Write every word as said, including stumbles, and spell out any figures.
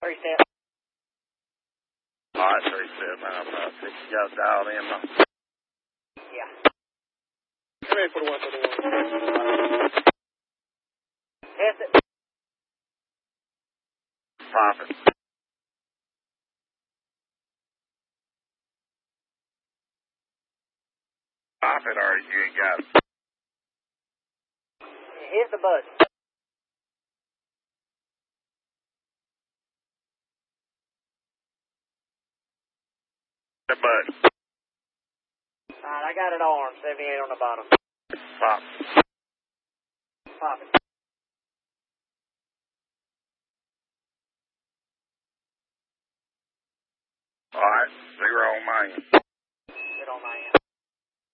three step. All right, three step, man. I'm about to you got dialed in. Now. Yeah. Come here for the one for the one. Test it. Popping. Pop it, or you ain't got it. Here's the buzz. The button. Alright, I got it armed. seventy-eight on the bottom. Pop. Pop it. All right, zero on mine.